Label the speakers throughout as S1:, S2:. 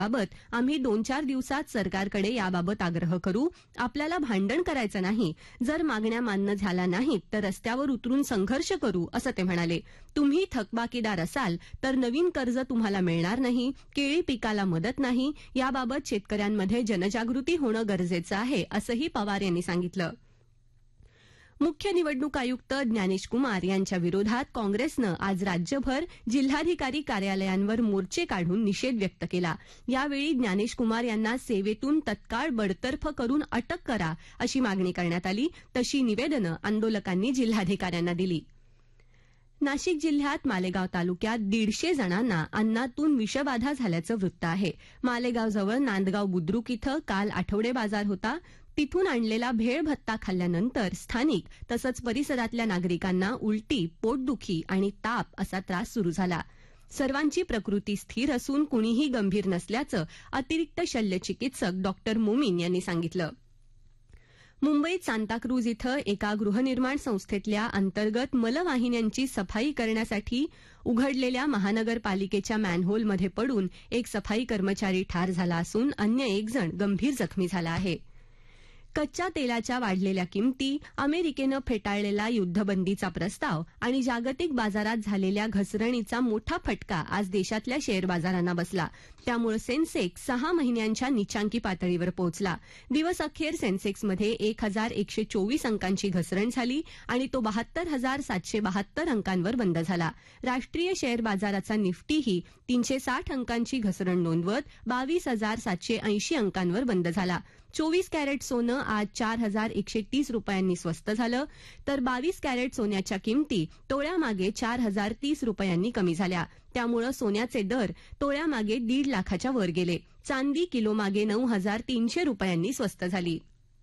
S1: बाबत आम्ही 2-4 दिवसात सरकारकडे याबाबत आग्रह करू. आपल्याला भांडण करायचं नाही. जर मागण्या मान्य झाल्या नाहीत तर रस्त्यावर उतरून संघर्ष करू, असं ते म्हणाले. तुम्ही थकबाकीदार असाल तर नवीन कर्ज तुम्हाला मिळणार नाही, केळी पिकाला मदत नाही, याबाबत शेतकऱ्यांमध्ये जनजागृती होणं गरजेचं आहे, असंही पवार यांनी सांगितलं. मुख्य निवडणूक आयुक्त ज्ञानेश कुमार यांच्या विरोधात काँग्रेसनं आज राज्यभर जिल्हाधिकारी कार्यालयांवर मोर्चे काढून निषेध व्यक्त केला. यावेळी ज्ञानेश कुमार यांना सेवेतून तत्काळ बडतर्फ करून अटक करा, अशी मागणी करण्यात आली. तशी निवेदनं आंदोलकांनी जिल्हाधिकाऱ्यांना दिली. नाशिक जिल्ह्यात मालेगाव तालुक्यात 150 जणांना अन्नातून विषबाधा झाल्याचं वृत्त आहे. मालेगावजवळ नांदगाव बुद्रुक इथं काल आठवडे बाजार होता. तिथून आणलेला भेळ भत्ता खाल्ल्यानंतर स्थानिक तसंच परिसरातल्या नागरिकांना उलटी, पोटदुखी आणि ताप असा त्रास सुरू झाला. सर्वांची प्रकृती स्थिर असून कुणीही गंभीर नसल्याचं अतिरिक्त शल्यचिकित्सक डॉक्टर मोमीन यांनी सांगितलं. मुंबईत सांताक्रूज इथं एका गृहनिर्माण संस्थेतल्या अंतर्गत मलवाहिन्यांची सफाई करण्यासाठी उघडलेल्या महानगरपालिकेच्या मॅनहोलमध्ये पडून एक सफाई कर्मचारी ठार झाला असून अन्य एक जण गंभीर जखमी झाला आहे. कच्च्या तेलाच्या वाढलेल्या किमती, अमेरिकेनं फेटाळलेला युद्धबंदीचा प्रस्ताव आणि जागतिक बाजारात झालेल्या घसरणीचा मोठा फटका आज देशातल्या शेअर बाजारांना बसला. त्यामुळे सेन्सेक्स 6 महिन्यांच्या नीचांकी पातळीवर पोहोचला. दिवस अखेर सेन्सेक्समध्ये 1,124 अंकांची घसरण झाली आणि तो 72,772 अंकांवर बंद झाला. राष्ट्रीय शेअर बाजाराचा निफ्टीही 360 अंकांची घसरण नोंदवत 22,780 अंकांवर बंद झाला. 24 कॅरेट सोनं आज 4,130 रुपयांनी स्वस्त झालं, तर 22 कॅरेट सोन्याच्या किमती तोळ्यामागे 4,030 रुपयांनी कमी झाल्या. त्यामुळे सोन्याचे दर तोळ्यामागे 1.5 लाखाच्या वर गेले. चांदी किलोमागे 9,300 रुपयांनी स्वस्त झाली.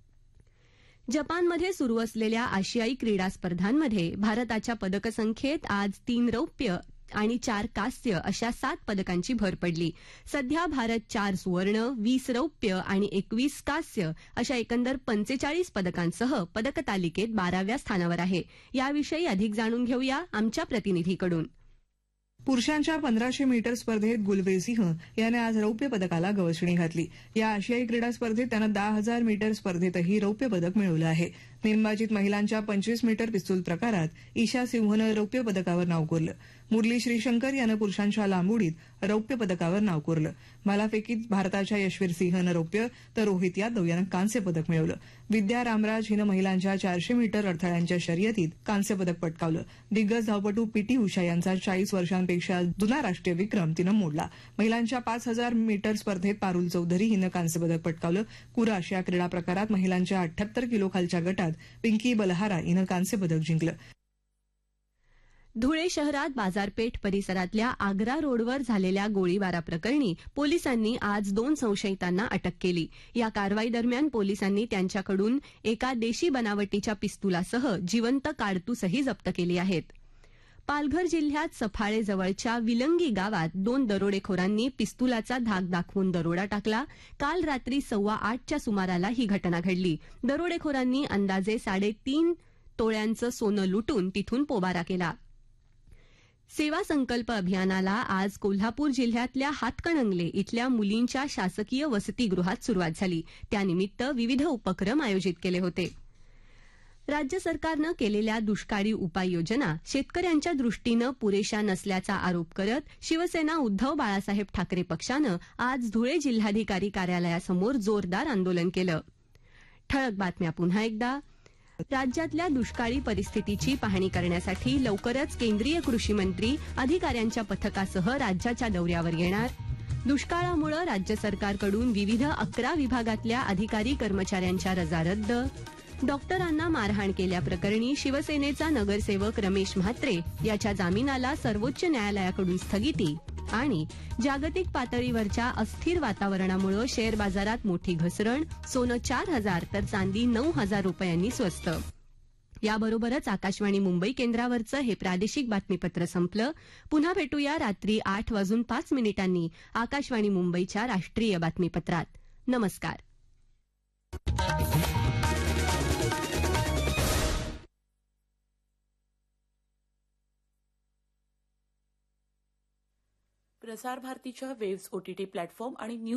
S1: जपानमध्ये सुरू असलेल्या आशियाई क्रीडा स्पर्धांमध्ये भारताच्या पदकसंख्येत आज 3 रौप्य आणि 4 कांस्य अशा 7 पदकांची भर पडली. सध्या भारत 4 सुवर्ण, 20 रौप्य आणि 21 कांस्य अशा एकंदर 45 पदकांसह पदकतालिकेत 12व्या स्थानावर आहे. याविषयी अधिक जाणून घेऊया आमच्या प्रतिनिधीकडून.
S2: पुरुषांच्या 1500 मीटर स्पर्धेत गुलवेज सिंह याने आज रौप्य पदकाला गवसणी घातली. या आशियाई क्रीडा स्पर्धेत त्यानं 10,000 मीटर स्पर्धेतही रौप्य पदक मिळवलं आहे. नेमबाजीत महिलांच्या 25 मीटर पिस्तूल प्रकारात ईशा सिंहनं रौप्य पदकावर नाव कोरलं. मुरली श्रीशंकर यानं पुरुषांच्या लांब उडीत रौप्य पदकावर नाव कोरलं. भालाफेकीत भारताच्या यशवीर सिंहनं रौप्य तर रोहित यादव यानं कांस्य पदक मिळवलं. विद्या रामराज हिनं महिलांच्या 400 मीटर अडथळ्यांच्या शर्यतीत कांस्य पदक पटकावलं. दिग्गज धावपटू पीटी उषा यांचा 40 वर्षांपेक्षा जुना राष्ट्रीय विक्रम तिनं मोडला. महिलांच्या 5,000 मीटर स्पर्धेत पारुल चौधरी हिनं कांस्य पदक पटकावलं. कुराश या क्रीडा प्रकारात महिलांच्या 78 किलो खालच्या गटात पिंकी बलहारा हिनं कांस्य पदक जिंकलं.
S1: धुळे शहरात बाजारपेठ परिसरातल्या आग्रा रोडवर झालेल्या गोळीबाराप्रकरणी पोलिसांनी आज 2 संशयितांना अटक केली. या कारवाईदरम्यान पोलिसांनी त्यांच्याकडून एका देशी बनावटीच्या पिस्तुलासह जिवंत काडतूसही जप्त केली आहेत. पालघर जिल्ह्यात सफाळे जवळच्या विलंगी गावात 2 दरोडेखोरांनी पिस्तुलाचा धाक दाखवून दरोडा टाकला. काल रात्री 8:15च्या सुमाराला ही घटना घडली. दरोडेखोरांनी अंदाजे 3.5 तोळ्यांचं सोनं लुटून तिथून पोबारा केला. सेवा संकल्प अभियानाला आज कोल्हापूर जिल्ह्यातल्या हातकणंगले इथल्या मुलींच्या शासकीय वसतिगृहात सुरुवात झाली. त्यानिमित्त विविध उपक्रम आयोजित केले होते. राज्य सरकारनं केलेल्या दुष्काळी उपाययोजना शेतकऱ्यांच्या दृष्टीनं पुरेशा नसल्याचा आरोप करत शिवसेना उद्धव बाळासाहेब ठाकरे पक्षानं आज धुळे जिल्हाधिकारी कार्यालयासमोर जोरदार आंदोलन केलं. ठळक बातम्या पुन्हा एकदा. राज्यातल्या दुष्काळी परिस्थितीची पाहणी करण्यासाठी लवकरच केंद्रीय कृषी मंत्री अधिकाऱ्यांच्या पथकासह राज्याच्या दौऱ्यावर येणार. दुष्काळामुळे राज्य सरकारकडून विविध 11 विभागातल्या अधिकारी कर्मचाऱ्यांच्या रजा रद्द. डॉक्टरांना मारहाण केल्याप्रकरणी शिवसेनेचा नगरसेवक रमेश म्हात्रे याच्या जामिनाला सर्वोच्च न्यायालयाकडून स्थगिती. आणि जागतिक पातळीवरच्या अस्थिर वातावरणामुळे शेअर बाजारात मोठी घसरण, सोनं 4,000 तर चांदी 9,000 रुपयांनी स्वस्त. याबरोबरच आकाशवाणी मुंबई केंद्रावरचं हे प्रादेशिक बातमीपत्र संपलं. पुन्हा भेटूया रात्री 8:05 आकाशवाणी मुंबईच्या राष्ट्रीय बातमीपत्रात. नमस्कार.
S3: प्रसार भारतीच्या वेव्स ओटीटी प्लॅटफॉर्म आणि न्यूज